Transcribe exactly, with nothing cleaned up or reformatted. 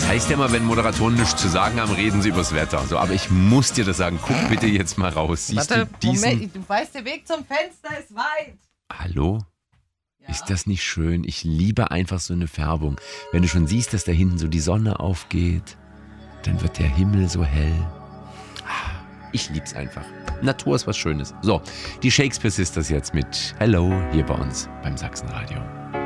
heißt ja immer, wenn Moderatoren nichts zu sagen haben, reden sie übers Wetter. So, aber ich muss dir das sagen. Guck bitte jetzt mal raus. Siehst Warte, du diesen... Moment, du weißt, der Weg zum Fenster ist weit. Hallo? Ja. Ist das nicht schön? Ich liebe einfach so eine Färbung. Wenn du schon siehst, dass da hinten so die Sonne aufgeht, dann wird der Himmel so hell. Ich lieb's einfach. Natur ist was Schönes. So, die Shakespeare Sisters jetzt mit Hello hier bei uns beim Sachsenradio.